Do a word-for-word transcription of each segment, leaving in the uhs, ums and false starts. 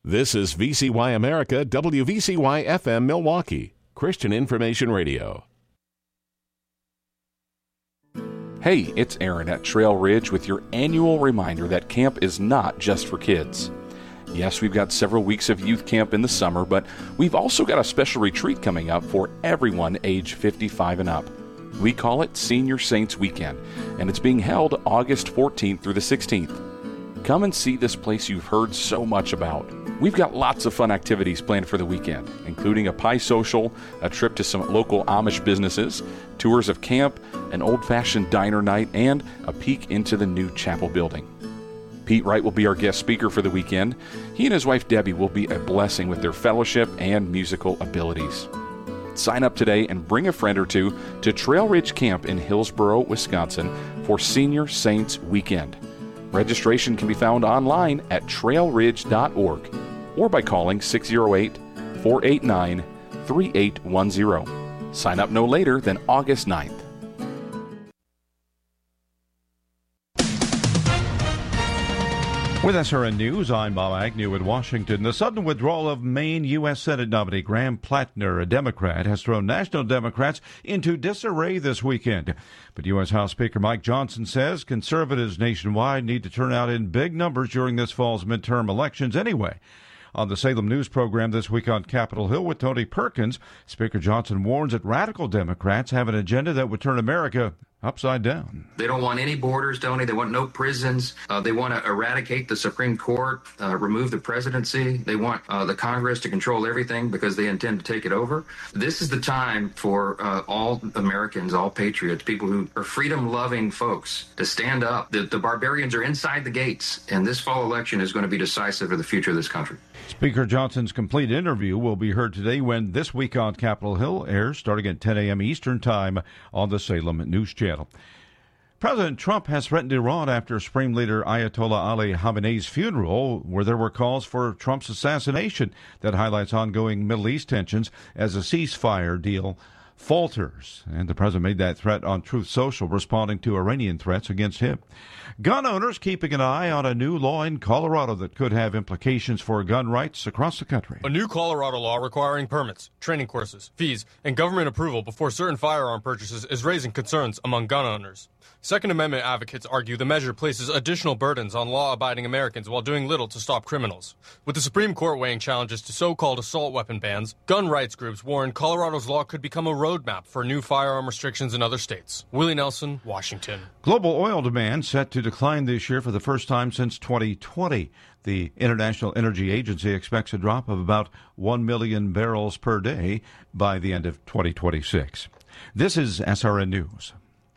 This is V C Y America, W V C Y F M Milwaukee, Christian Information Radio. Hey, it's Aaron at Trail Ridge with your annual reminder that camp is not just for kids. Yes, we've got several weeks of youth camp in the summer, but we've also got a special retreat coming up for everyone age fifty-five and up. We call it Senior Saints Weekend, and it's being held August fourteenth through the sixteenth. Come and see this place you've heard so much about. We've got lots of fun activities planned for the weekend, including a pie social, a trip to some local Amish businesses, tours of camp, an old-fashioned diner night, and a peek into the new chapel building. Pete Wright will be our guest speaker for the weekend. He and his wife Debbie will be a blessing with their fellowship and musical abilities. Sign up today and bring a friend or two to Trail Ridge Camp in Hillsboro, Wisconsin for Senior Saints Weekend. Registration can be found online at trail ridge dot org or by calling six oh eight, four eight nine, three eight one zero. Sign up no later than August ninth. With S R N News, I'm Bob Agnew in Washington. The sudden withdrawal of Maine U S Senate nominee Graham Plattner, a Democrat, has thrown national Democrats into disarray this weekend. But U S House Speaker Mike Johnson says conservatives nationwide need to turn out in big numbers during this fall's midterm elections anyway. On the Salem News program this week on Capitol Hill with Tony Perkins, Speaker Johnson warns that radical Democrats have an agenda that would turn America upside down. They don't want any borders, Tony. They want no prisons. Uh, they want to eradicate the Supreme Court, uh, remove the presidency. They want uh, the Congress to control everything because they intend to take it over. This is the time for uh, all Americans, all patriots, people who are freedom-loving folks to stand up. The, the barbarians are inside the gates, and this fall election is going to be decisive for the future of this country. Speaker Johnson's complete interview will be heard today when This Week on Capitol Hill airs starting at ten a.m. Eastern Time on the Salem News Channel. President Trump has threatened Iran after Supreme Leader Ayatollah Ali Khamenei's funeral, where there were calls for Trump's assassination. That highlights ongoing Middle East tensions as a ceasefire deal falters. And the president made that threat on Truth Social, responding to Iranian threats against him. Gun owners keeping an eye on a new law in Colorado that could have implications for gun rights across the country. A new Colorado law requiring permits, training courses, fees, and government approval before certain firearm purchases is raising concerns among gun owners. Second Amendment advocates argue the measure places additional burdens on law-abiding Americans while doing little to stop criminals. With the Supreme Court weighing challenges to so-called assault weapon bans, gun rights groups warn Colorado's law could become a roadmap for new firearm restrictions in other states. Willie Nelson, Washington. Global oil demand set to decline this year for the first time since twenty twenty. The International Energy Agency expects a drop of about one million barrels per day by the end of twenty twenty-six. This is S R N News.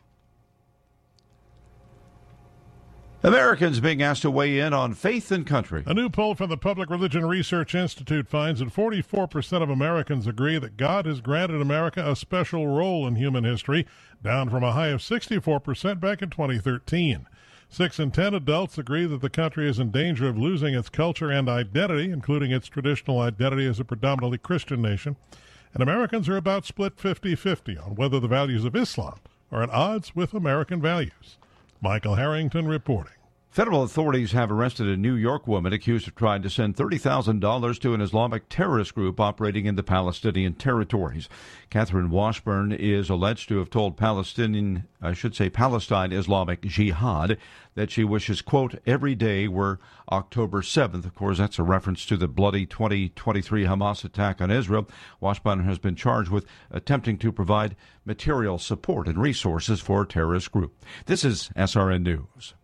Americans being asked to weigh in on faith and country. A new poll from the Public Religion Research Institute finds that forty-four percent of Americans agree that God has granted America a special role in human history, down from a high of sixty-four percent back in twenty thirteen. Six in ten adults agree that the country is in danger of losing its culture and identity, including its traditional identity as a predominantly Christian nation. And Americans are about split fifty-fifty on whether the values of Islam are at odds with American values. Michael Harrington reporting. Federal authorities have arrested a New York woman accused of trying to send thirty thousand dollars to an Islamic terrorist group operating in the Palestinian territories. Catherine Washburn is alleged to have told Palestinian, I should say Palestine Islamic Jihad, that she wishes, quote, every day were October seventh. Of course, that's a reference to the bloody twenty twenty-three Hamas attack on Israel. Washburn has been charged with attempting to provide material support and resources for a terrorist group. This is S R N News.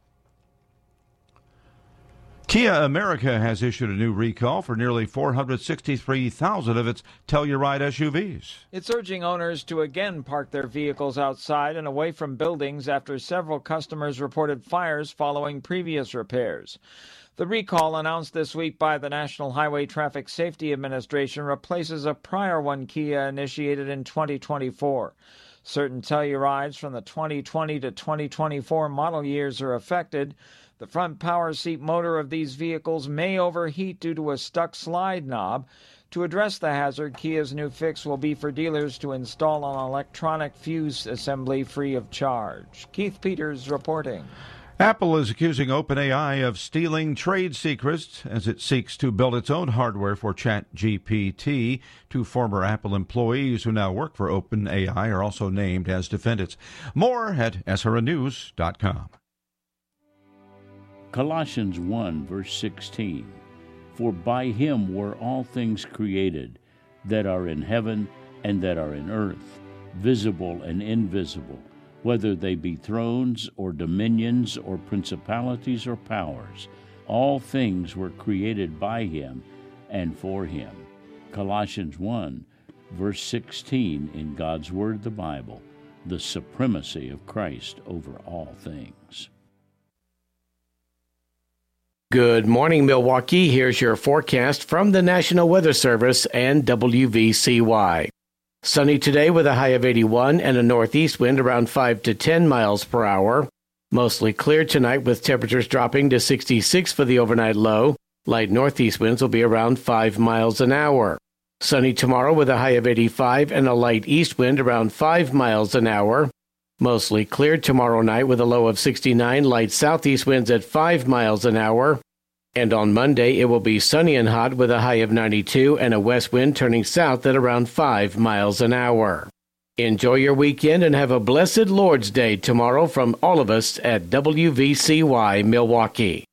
Kia America has issued a new recall for nearly four hundred sixty-three thousand of its Telluride S U Vs. It's urging owners to again park their vehicles outside and away from buildings after several customers reported fires following previous repairs. The recall announced this week by the National Highway Traffic Safety Administration replaces a prior one Kia initiated in twenty twenty-four. Certain Tellurides from the twenty twenty to twenty twenty-four model years are affected. The front power seat motor of these vehicles may overheat due to a stuck slide knob. To address the hazard, Kia's new fix will be for dealers to install an electronic fuse assembly free of charge. Keith Peters reporting. Apple is accusing OpenAI of stealing trade secrets as it seeks to build its own hardware for ChatGPT. Two former Apple employees who now work for OpenAI are also named as defendants. More at S R N news dot com. Colossians one, verse sixteen. For by him were all things created, that are in heaven and that are in earth, visible and invisible, whether they be thrones or dominions or principalities or powers. All things were created by him and for him. Colossians one, verse sixteen in God's Word, the Bible, the supremacy of Christ over all things. Good morning, Milwaukee. Here's your forecast from the National Weather Service and W V C Y. Sunny today with a high of eighty-one and a northeast wind around five to ten miles per hour. Mostly clear tonight with temperatures dropping to sixty-six for the overnight low. Light northeast winds will be around five miles an hour. Sunny tomorrow with a high of eighty-five and a light east wind around five miles an hour. Mostly clear tomorrow night with a low of sixty-nine, light southeast winds at five miles an hour. And on Monday, it will be sunny and hot with a high of ninety-two and a west wind turning south at around five miles an hour. Enjoy your weekend and have a blessed Lord's Day tomorrow from all of us at W V C Y Milwaukee.